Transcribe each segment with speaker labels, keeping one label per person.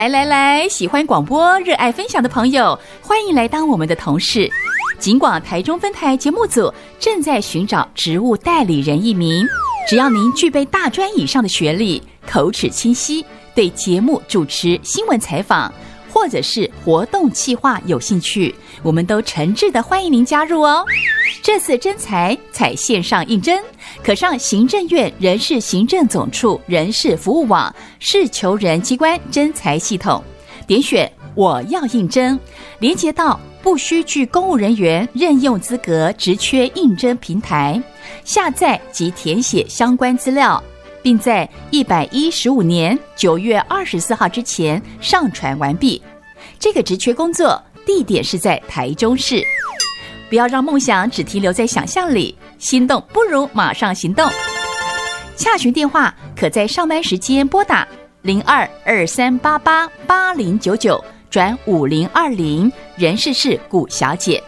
Speaker 1: 来，喜欢广播、热爱分享的朋友，欢迎来当我们的同事。警广台中分台节目组正在寻找职务代理人一名，只要您具备大专以上的学历，口齿清晰，对节目主持、新闻采访或者是活动企划有兴趣，我们都诚挚的欢迎您加入哦。这次征才采线上应征，可上行政院人事行政总处人事服务网事求人机关征才系统，点选我要应征，连接到不需具公务人员任用资格职缺应征平台，下载及填写相关资料，并在115年9月24号之前上传完毕。这个职缺工作地点是在台中市。不要让梦想只停留在想象里，心动不如马上行动。洽询电话可在上班时间拨打0223888099转5020，人事是古小姐。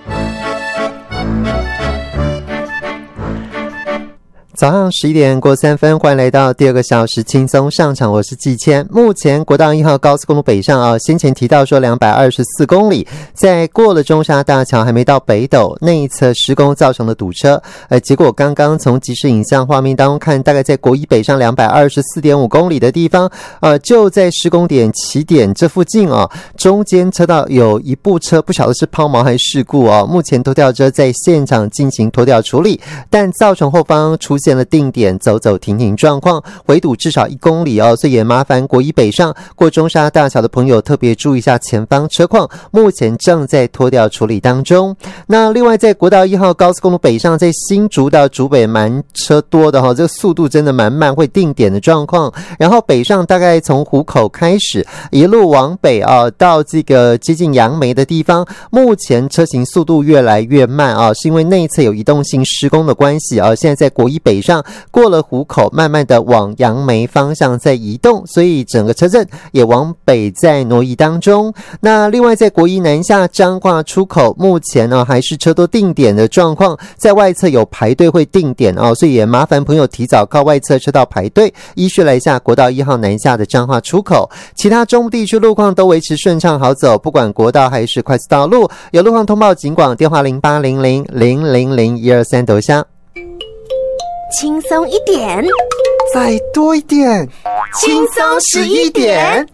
Speaker 2: 早上11点过3分，欢迎来到第二个小时轻松上场，我是季谦。目前国道1号高速公路北上先前提到说224公里，在过了中沙大桥还没到北斗那一侧施工造成的堵车，结果刚刚从即时影像画面当中看，大概在国一北上224.5公里的地方，就在施工点起点这附近中间车道有一部车不晓得是抛锚还是事故目前拖吊车在现场进行拖吊处理，但造成后方出现了定点走走停停状况，围堵至少1公里所以也麻烦国一北上过中沙大桥的朋友特别注意一下前方车况，目前正在拖吊处理当中。那另外在国道1号高速公路北上，在新竹到竹北蛮车多的这个速度真的蛮慢，会定点的状况。然后北上大概从湖口开始一路往北到这个接近杨梅的地方，目前车行速度越来越慢是因为内侧有移动性施工的关系现在在国一北上过了湖口，慢慢的往杨梅方向在移动，所以整个车阵也往北在挪移当中。那另外在国一南下彰化出口，目前还是车多定点的状况，在外侧有排队会定点所以也麻烦朋友提早靠外侧车道排队，依序来下国道1号南下的彰化出口。其他中部地区路况都维持顺畅好走，不管国道还是快速道路，有路况通报警广电话0800000123斗下。
Speaker 3: 轻松一点，
Speaker 2: 再多一点，
Speaker 3: 轻松11点。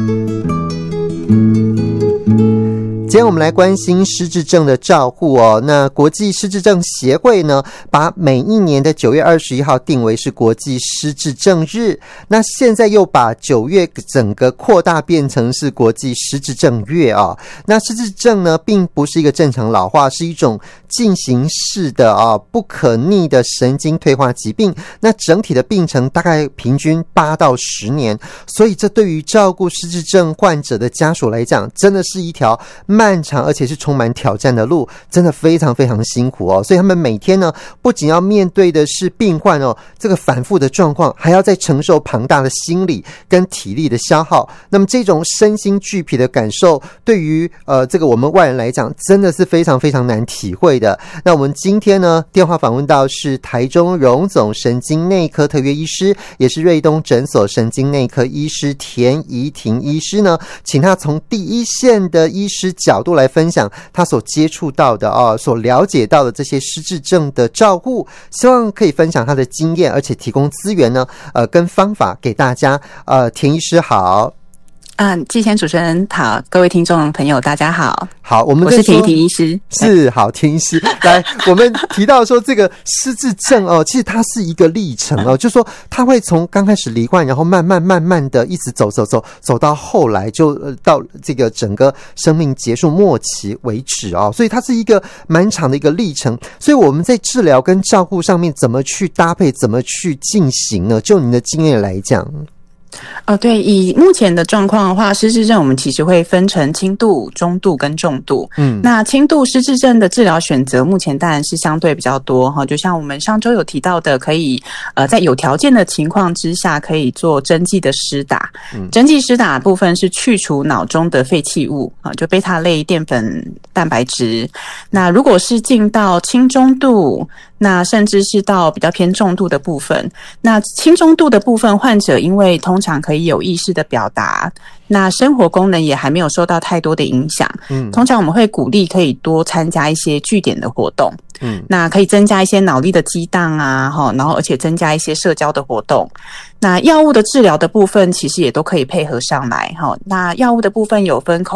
Speaker 2: 今天我们来关心失智症的照护那国际失智症协会呢，把每一年的9月21号定为是国际失智症日，那现在又把9月整个扩大变成是国际失智症月那失智症呢并不是一个正常老化，是一种进行式的不可逆的神经退化疾病，那整体的病程大概平均8到10年，所以这对于照顾失智症患者的家属来讲，真的是一条漫长而且是充满挑战的路，真的非常非常辛苦所以他们每天呢不仅要面对的是病患这个反复的状况，还要再承受庞大的心理跟体力的消耗，那么这种身心俱疲的感受，对于这个我们外人来讲真的是非常非常难体会的。那我们今天呢电话访问到是台中荣总神经内科特约医师，也是瑞东诊所神经内科医师田怡婷医师呢，请他从第一线的医师角度来分享他所接触到的所了解到的这些失智症的照顾，希望可以分享他的经验，而且提供资源呢跟方法给大家。田医师好。
Speaker 4: 季谦主持人好，各位听众朋友大家好。
Speaker 2: 好，我
Speaker 4: 是田怡婷医师。
Speaker 2: 是，好，田医师来，我们提到说这个失智症其实它是一个历程就是说它会从刚开始罹患，然后慢慢的一直走到后来就到这个整个生命结束末期为止所以它是一个蛮长的一个历程。所以我们在治疗跟照顾上面怎么去搭配，怎么去进行呢？就您的经验来讲。
Speaker 4: 对，以目前的状况的话，失智症我们其实会分成轻度、中度跟重度。那轻度失智症的治疗选择目前当然是相对比较多就像我们上周有提到的，可以在有条件的情况之下，可以做针剂的施打。针剂施打的部分是去除脑中的废弃物就贝塔类淀粉蛋白质。那如果是进到轻中度， 那甚至是到比较偏重度的部分。那轻中度的部分，患者因为通常可以有意识的表达，那生活功能也还没有受到太多的影响。通常我们会鼓励可以多参加一些据点的活动。那可以增加一些脑力的激荡啊，然后而且增加一些社交的活动。那药物的治疗的部分其实也都可以配合上来。那药物的部分有分